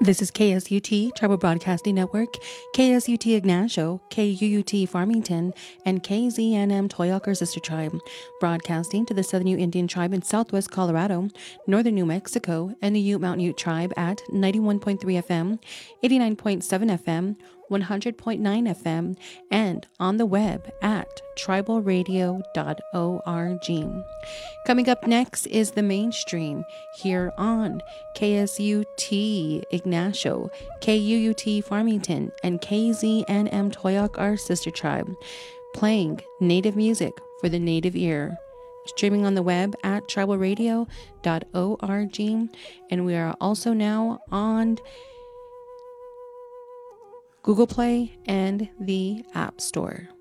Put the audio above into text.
This is KSUT, Tribal Broadcasting Network, KSUT Ignacio, KUUT Farmington, and KZNM Toyoker Sister Tribe, broadcasting to the Southern Ute Indian Tribe in Southwest Colorado, Northern New Mexico, and the Ute Mountain Ute Tribe at 91.3 FM, 89.7 FM, 100.9 FM, and on the web at tribalradio.org. Coming up next is the mainstream here on KSUT Ignacio, KUUT Farmington, and KZNM Toyoke, our sister tribe, playing native music for the native ear. Streaming on the web at tribalradio.org, and we are also now on Google Play and the App Store.